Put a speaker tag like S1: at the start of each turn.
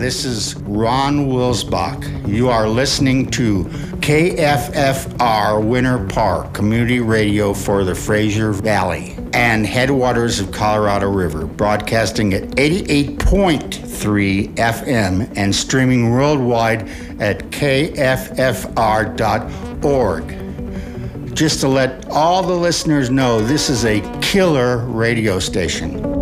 S1: This is Ron Wilsbach. You are listening to KFFR Winter Park Community Radio for the Fraser Valley and headwaters of Colorado River, broadcasting at 88.3 FM and streaming worldwide at kffr.org. Just to let all the listeners know, this is a killer radio station.